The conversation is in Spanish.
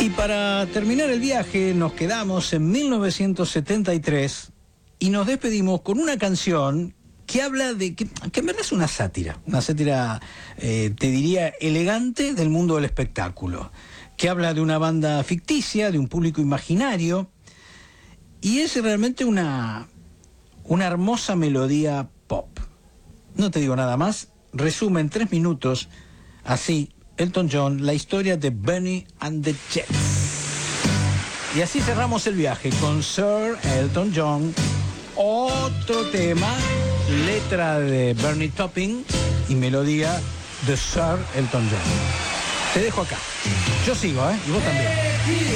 Y para terminar el viaje nos quedamos en 1973 y nos despedimos con una canción que habla de que en verdad es una sátira, te diría elegante del mundo del espectáculo, que habla de una banda ficticia, de un público imaginario, y es realmente una hermosa melodía pop. No te digo nada más, resume en 3 minutos, así, Elton John, la historia de Bernie and the Jets. Y así cerramos el viaje con Sir Elton John, otro tema, letra de Bernie Taupin y melodía de Sir Elton John. Te dejo acá. Yo sigo, y vos también.